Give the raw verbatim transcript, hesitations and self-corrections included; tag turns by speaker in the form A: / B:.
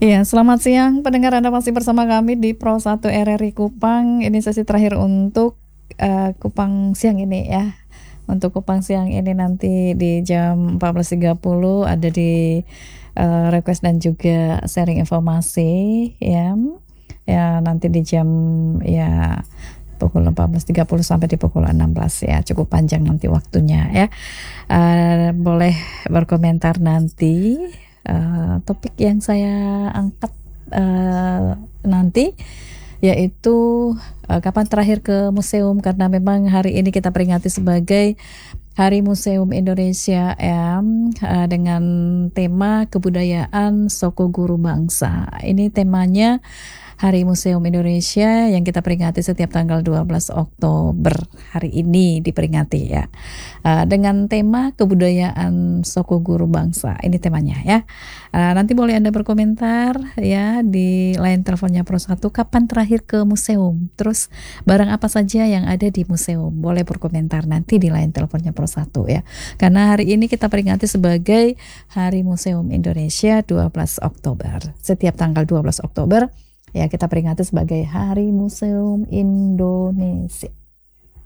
A: Iya, selamat siang pendengar, Anda masih bersama kami di Pro satu R R I Kupang. Ini sesi terakhir untuk, eee, Kupang siang ini ya. Untuk Kupang siang ini nanti di jam empat belas tiga puluh ada di, eee, request dan juga sharing informasi ya. Ya nanti di jam ya pukul empat belas tiga puluh sampai di pukul enam belas ya, cukup panjang nanti waktunya ya. Eee, boleh berkomentar nanti. Eee, topik yang saya angkat, eee, nanti yaitu, eee, kapan terakhir ke museum, karena memang hari ini kita peringati sebagai Hari Museum Indonesia ya, eee, dengan tema kebudayaan Soko Guru Bangsa. Ini temanya Hari Museum Indonesia yang kita peringati setiap tanggal dua belas Oktober. Hari ini diperingati ya, eee, dengan tema kebudayaan Soko Guru Bangsa. Ini temanya ya. Eee, nanti boleh Anda berkomentar ya di line teleponnya Pro satu, kapan terakhir ke museum? Terus barang apa saja yang ada di museum? Boleh berkomentar nanti di line teleponnya Pro satu ya. Karena hari ini kita peringati sebagai Hari Museum Indonesia dua belas Oktober. Setiap tanggal dua belas Oktober ya kita peringati sebagai Hari Museum Indonesia.